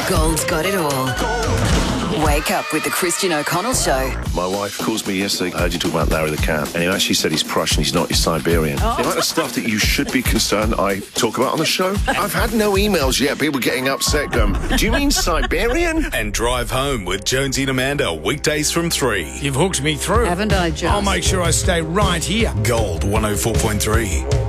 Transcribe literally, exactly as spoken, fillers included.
Gold's got it all. Wake up with the Christian O'Connell Show. My wife calls me yesterday. I heard you talk about Larry the Cat, and he actually said he's Prussian, he's not, he's Siberian. Oh. The amount of stuff that you should be concerned I talk about on the show. I've had no emails yet, people getting upset going, do you mean Siberian? And Drive Home with Jonesy and Amanda, weekdays from three. You've hooked me through. Haven't I just? I'll make sure I stay right here. Gold one oh four point three.